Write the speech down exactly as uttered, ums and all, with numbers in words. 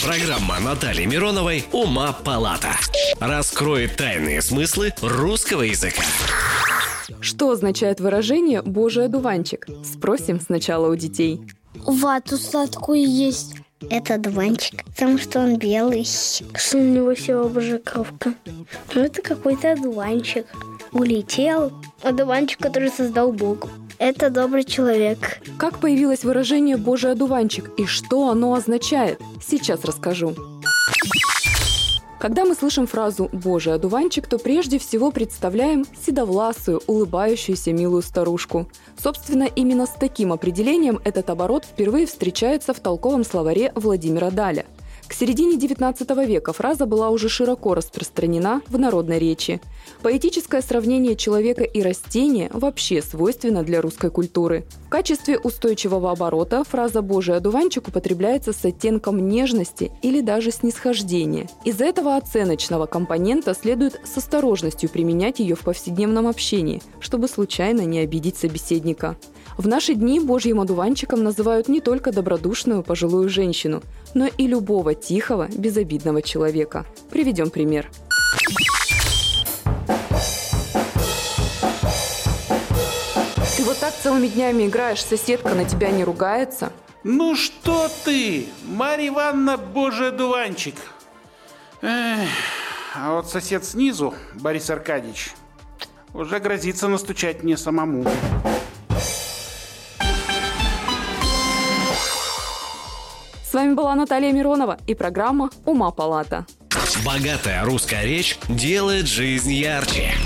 Программа Натальи Мироновой «Ума палата» раскроет тайные смыслы русского языка. Что означает выражение «Божий одуванчик»? Спросим сначала у детей. У ватуса такой есть. Это одуванчик, потому что он белый. Что у него все кровка. Ну, это какой-то одуванчик. Улетел. Одуванчик, который создал Бог. Это добрый человек. Как появилось выражение «Божий одуванчик» и что оно означает? Сейчас расскажу. Когда мы слышим фразу «Божий одуванчик», то прежде всего представляем седовласую, улыбающуюся милую старушку. Собственно, именно с таким определением этот оборот впервые встречается в толковом словаре Владимира Даля. К середине девятнадцатого века фраза была уже широко распространена в народной речи. Поэтическое сравнение человека и растения вообще свойственно для русской культуры. В качестве устойчивого оборота фраза «Божий одуванчик» употребляется с оттенком нежности или даже снисхождения. Из-за этого оценочного компонента следует с осторожностью применять ее в повседневном общении, чтобы случайно не обидеть собеседника. В наши дни Божьим одуванчиком называют не только добродушную пожилую женщину, но и любого тихого, безобидного человека. Приведем пример. Ты вот так целыми днями играешь, соседка на тебя не ругается? Ну что ты, Марья Ивановна, Божий одуванчик. Эх, а вот сосед снизу, Борис Аркадьевич, уже грозится настучать мне самому. С вами была Наталья Миронова и программа «Ума палата». Богатая русская речь делает жизнь ярче.